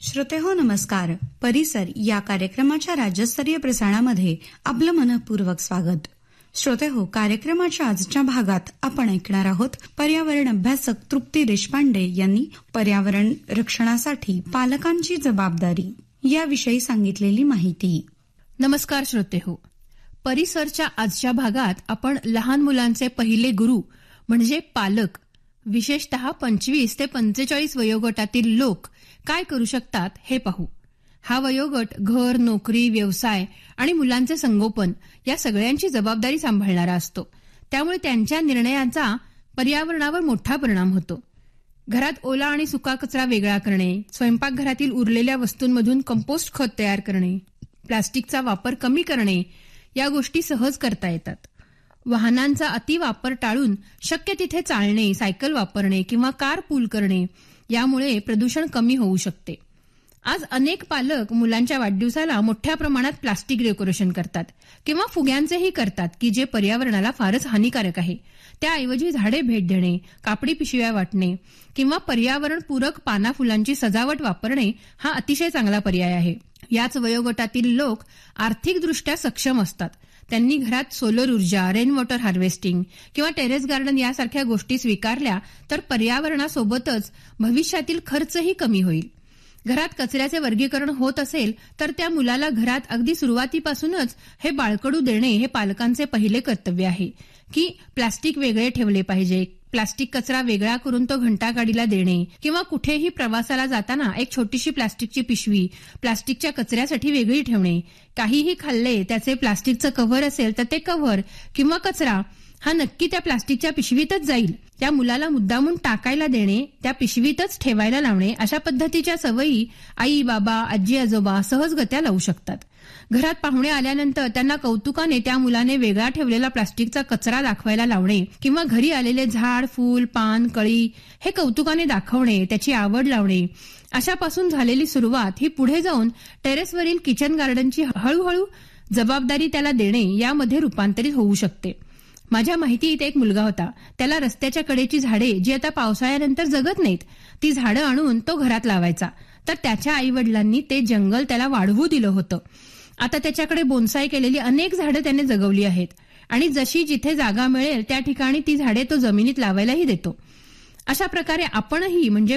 श्रोतेहो नमस्कार. परिसर या कार्यक्रमाच्या राज्यस्तरीय प्रसारणामध्ये आपलं मनःपूर्वक स्वागत. श्रोतेहो, कार्यक्रमाच्या आजच्या भागात आपण ऐकणार आहोत पर्यावरण अभ्यासक तृप्ती देशपांडे यांनी पर्यावरण रक्षणासाठी पालकांची जबाबदारी याविषयी सांगितलेली माहिती. नमस्कार श्रोतेहो. परिसरच्या आजच्या भागात आपण लहान मुलांचे पहिले गुरु म्हणजे पालक, विशेषतः 25 ते 45 वयोगटातील लोक काय करू शकतात हे पाहू. हा वयोगट घर, नोकरी, व्यवसाय आणि मुलांचे संगोपन या सगळ्यांची जबाबदारी सांभाळणारा असतो. त्यामुळे त्यांच्या निर्णयांचा पर्यावरणावर मोठा परिणाम होतो. घरात ओला आणि सुका कचरा वेगळा करणे, स्वयंपाकघरातील उरलेल्या वस्तूंमधून कंपोस्ट खत तयार करणे, प्लास्टिकचा वापर कमी करणे या गोष्टी सहज करता येतात. वाहनांचा अतिवापर टाळून शक्य तिथे चालणे, सायकल वापरणे किंवा कार पूल करणे यामुळे प्रदूषण कमी होऊ शकते. आज अनेक पालक मुलांच्या वाढदिवसाला मोठ्या प्रमाणात प्लास्टिक डेकोरेशन करतात किंवा फुग्यांचेही करतात की जे पर्यावरणाला फारच हानिकारक आहे. त्याऐवजी झाडे भेट देणे, कापडी पिशव्या वाटणे किंवा पर्यावरणपूरक पाना फुलांची सजावट वापरणे हा अतिशय चांगला पर्याय आहे. याच वयोगटातील लोक आर्थिकदृष्ट्या सक्षम असतात. त्यांनी घरात सोलर ऊर्जा, रेन वॉटर हार्वेस्टिंग किंवा टेरेस गार्डन यासारख्या गोष्टी स्वीकारल्या तर पर्यावरणासोबतच भविष्यातील खर्चही कमी होईल. घरात कचऱ्याचे वर्गीकरण होत असेल तर त्या मुलाला घरात अगदी सुरुवातीपासूनच हे बाळकडू देणे हे पालकांचे पहिले कर्तव्य आहे की प्लास्टिक वेगळे ठेवले पाहिजे, प्लास्टिक कचरा वेगळा करून तो घंटागाडीला देणे किंवा कुठेही प्रवासाला जाताना एक छोटीशी प्लास्टिकची पिशवी प्लास्टिकच्या कचऱ्यासाठी वेगळी ठेवणे. काहीही खाल्ले त्याचे प्लास्टिकचं कव्हर असेल तर ते कव्हर किंवा कचरा हा नक्की त्या प्लास्टिकच्या पिशवीतच जाईल. त्या मुलाला मुद्दामून टाकायला देणे, त्या पिशवीतच ठेवायला लावणे अशा पद्धतीच्या सवयी आई, बाबा, आजी, आजोबा सहजगत्या लावू शकतात. घरात पाहुणे आल्यानंतर त्यांना कौतुकाने त्या मुलाने वेगळा ठेवलेला प्लास्टिकचा कचरा दाखवायला लावणे किंवा घरी आलेले झाड, फूल, पान, कळी हे कौतुकाने दाखवणे, त्याची आवड लावणे. अशापासून झालेली सुरुवात ही पुढे जाऊन टेरेसवरील किचन गार्डनची हळूहळू जबाबदारी त्याला देणे यामध्ये रूपांतरित होऊ शकते. माझ्या माहितीत एक मुलगा होता. त्याला रस्त्याच्या कडेची झाडे जी आता पावसाळ्यानंतर जगत नाहीत ती झाडं आणून तो घरात लावायचा. तर त्याच्या आईवडिलांनी ते जंगल त्याला वाढवू दिलं होतं. आता त्याच्याकडे बोन्साय केलेली अनेक झाडं त्याने जगवली आहेत आणि जशी जिथे जागा मिळेल त्या ठिकाणी ती झाडे तो जमिनीत लावायलाही देतो. अशा प्रकारे आपणही म्हणजे